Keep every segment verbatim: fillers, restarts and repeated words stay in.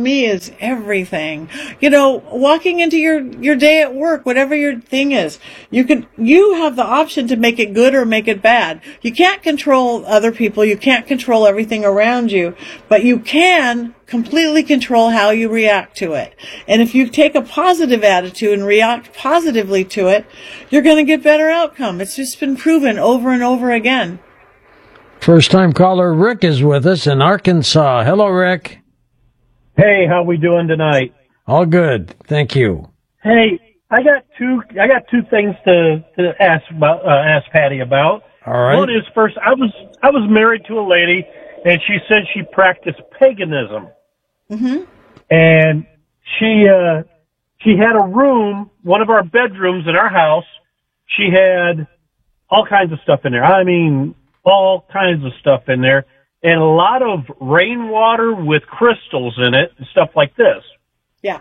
me is everything. You know, walking into your, your day at work, whatever your thing is, you could, you have the option to make it good or make it bad. You can't control other people. You can't control everything around you, but you can completely control how you react to it. And if you take a positive attitude and react positively to it, you're going to get better outcome. It's just been proven over and over again. First-time caller Rick is with us in Arkansas. Hello, Rick. Hey, how we doing tonight? All good, thank you. Hey, I got two. I got two things to to ask about. Uh, ask Patty about. All right. One is first. I was I was married to a lady, and she said she practiced paganism. Mm-hmm. And she uh, she had a room, one of our bedrooms in our house. She had all kinds of stuff in there. I mean, all kinds of stuff in there, and a lot of rainwater with crystals in it and stuff like this. Yeah.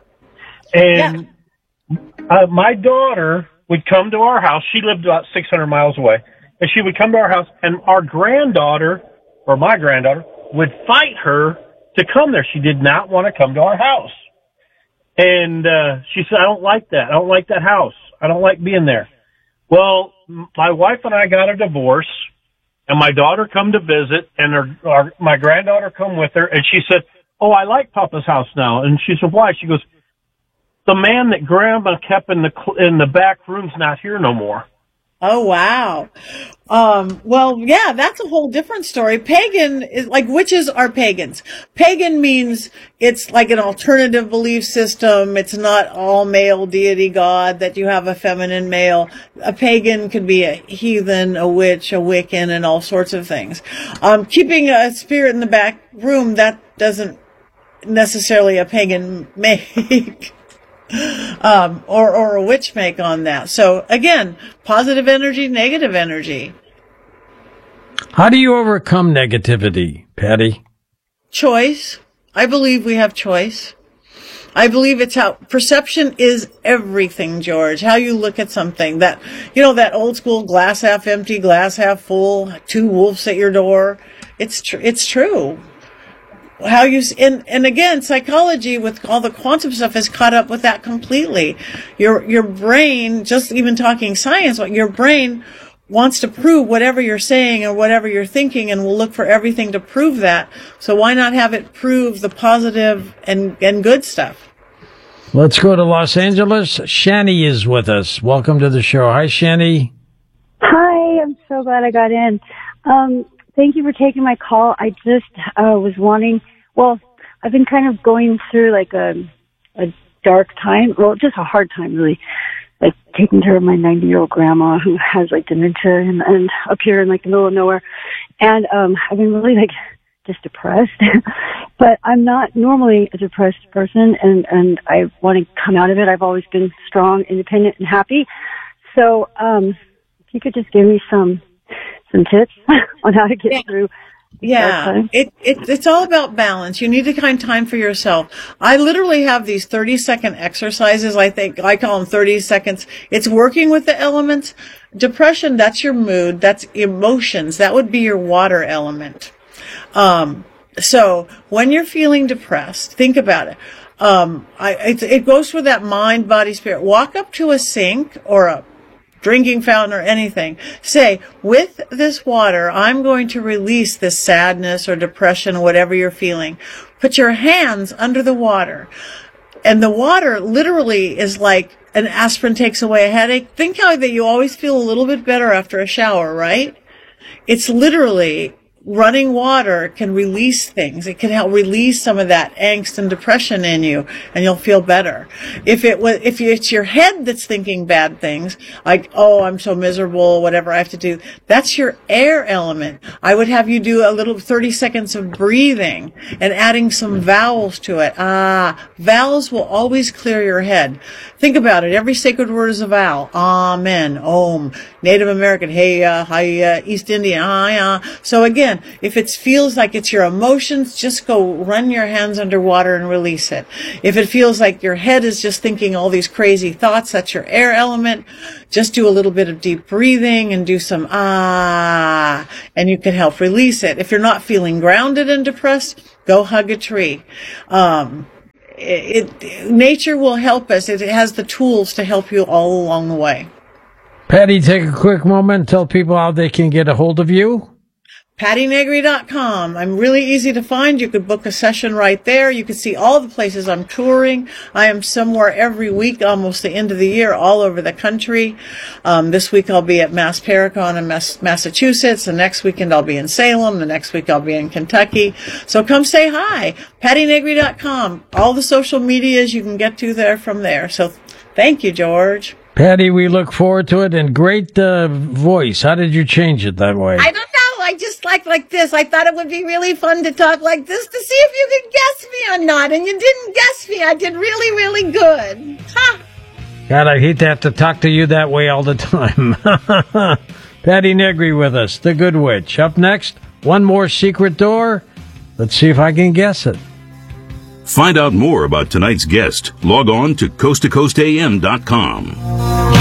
And yeah. Uh, my daughter would come to our house. She lived about six hundred miles away. And she would come to our house, and our granddaughter, or my granddaughter, would fight her to come there. She did not want to come to our house. And uh, she said, I don't like that. I don't like that house. I don't like being there. Well, my wife and I got a divorce. And my daughter come to visit, and her, our, my granddaughter come with her, and she said, oh, I like Papa's house now. And she said, why? She goes, the man that Grandma kept in the in the back room's not here no more. Oh, wow. Um, well, yeah, that's a whole different story. Pagan is like, witches are pagans. Pagan means it's like an alternative belief system. It's not all male deity god that you have a feminine male. A pagan could be a heathen, a witch, a Wiccan, and all sorts of things. Um, keeping a spirit in the back room, that doesn't necessarily a pagan make. Um, or, or a witch make on that. So again, positive energy, negative energy. How do you overcome negativity, Patty? Choice. I believe we have choice. I believe it's how perception is everything, George. How you look at something. That, you know, that old school glass half empty, glass half full, two wolves at your door. It's tr- it's true. How you, and, and again, psychology with all the quantum stuff is caught up with that completely. Your, your brain, just even talking science, your brain wants to prove whatever you're saying or whatever you're thinking, and will look for everything to prove that. So why not have it prove the positive and, and good stuff? Let's go to Los Angeles. Shani is with us. Welcome to the show. Hi, Shani. Hi, I'm so glad I got in. Um, Thank you for taking my call. I just uh, was wanting, well, I've been kind of going through like a, a dark time, well, just a hard time really, like taking care of my ninety-year-old grandma who has like dementia and, and up here in like the middle of nowhere. And um, I've been really like just depressed, but I'm not normally a depressed person, and, and I want to come out of it. I've always been strong, independent, and happy. So um, if you could just give me some some tips on how to get yeah. through. Yeah, it, it it's all about balance. You need to find time for yourself. I literally have these thirty second exercises. I think I call them thirty seconds. It's working with the elements. Depression, that's your mood. That's emotions. That would be your water element. Um, so when you're feeling depressed, think about it. Um, I, it, it goes for that mind, body, spirit. Walk up to a sink or a drinking fountain or anything. Say, with this water, I'm going to release this sadness or depression or whatever you're feeling. Put your hands under the water. And the water literally is like an aspirin takes away a headache. Think how that you always feel a little bit better after a shower, right? It's literally running water can release things. It can help release some of that angst and depression in you, and you'll feel better. If it was, if it's your head that's thinking bad things, like, oh, I'm so miserable, whatever I have to do, that's your air element. I would have you do a little thirty seconds of breathing and adding some vowels to it. Ah, vowels will always clear your head. Think about it. Every sacred word is a vowel. Amen. Om. Native American. Hey, uh, hi, uh, East Indian. Ah, uh. So again, if it feels like it's your emotions, just go run your hands underwater and release it. If it feels like your head is just thinking all these crazy thoughts, that's your air element. Just do a little bit of deep breathing and do some ah, and you can help release it. If you're not feeling grounded and depressed, go hug a tree. Um, it, it nature will help us. It has the tools to help you all along the way. Patty, take a quick moment and tell people how they can get a hold of you. Patty Negri dot com. I'm really easy to find. You could book a session right there. You can see all the places I'm touring. I am somewhere every week, almost the end of the year, all over the country. Um, this week I'll be at Mass Paracon in Mass- Massachusetts. The next weekend I'll be in Salem. The next week I'll be in Kentucky. So come say hi. Patty Negri dot com. All the social medias you can get to there from there. So thank you, George. Patty, we look forward to it. And great uh, voice. How did you change it that way? I don't know. I just like like this. I thought it would be really fun to talk like this to see if you could guess me or not. And you didn't guess me. I did really, really good. Ha! God, I hate to have to talk to you that way all the time. Patty Negri with us, the Good Witch. Up next, one more secret door. Let's see if I can guess it. Find out more about tonight's guest. Log on to coast to coast a m dot com.